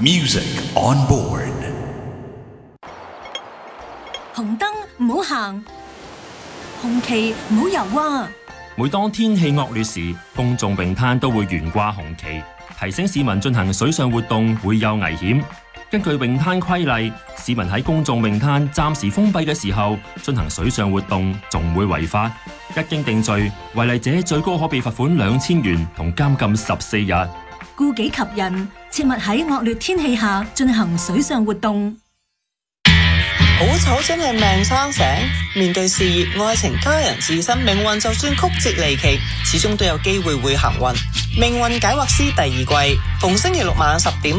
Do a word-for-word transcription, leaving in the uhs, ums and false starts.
Music on board。 紅燈唔好行，紅旗唔好游啊！ 每當天氣惡劣時，公眾泳灘都會懸掛紅旗，提醒市民進行水上活動會有危險。根據泳灘規例，市民喺公眾泳灘暫時封閉嘅時候進行水上活動，仲會違法。一經定罪，違例者最高可被罰款兩千元同監禁十四日。 顧己及人，切勿喺惡劣天氣下進行水上活動。 好醜真係命生醒，面對事業、愛情、家人、自身命運，就算曲折離奇，始終都有機會會行運。命運解惑師第二季，逢星期六晚十點